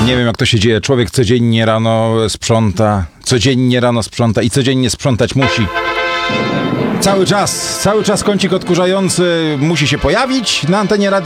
Nie wiem, jak to się dzieje. Człowiek codziennie rano sprząta i codziennie sprzątać musi. Cały czas kącik odkurzający musi się pojawić na antenie radia.